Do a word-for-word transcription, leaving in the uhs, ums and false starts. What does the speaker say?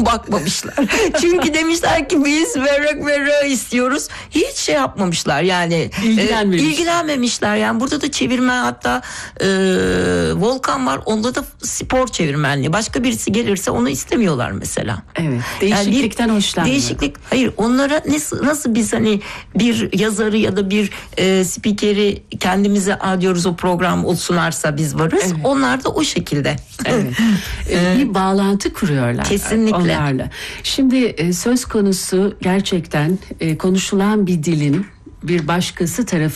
bakmamışlar. Çünkü demişler ki biz verrak verrak istiyoruz. Hiç şey yapmamışlar yani. İlgilenmemişler. E, ilgilenmemişler. Yani burada da çevirmen, hatta e, Volkan var. Onda da spor çevirmenliği. Başka birisi gelirse onu istemiyorlar mesela. Evet. Değişiklikten yani hoşlanmıyor. Değişiklik. Hayır, onlara nasıl, nasıl biz hani bir yazarı ya da bir e, spikeri kendimize a diyoruz o program o sunarsa biz varız. Evet. Onlar da o şekilde. Evet. Bir bağlantı kuruyorlar. Kesinlikle. Onlarla. Şimdi söz konusu gerçekten konuşulan bir dilin bir başkası tarafından